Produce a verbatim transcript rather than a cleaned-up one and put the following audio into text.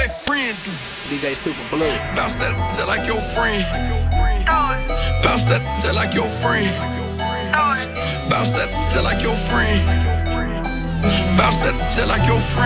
they friend do. D J Super Blue. Bounce that just like your friend. Bounce that just like your friend. Bounce that just like your friend. Bounce that just like your friend.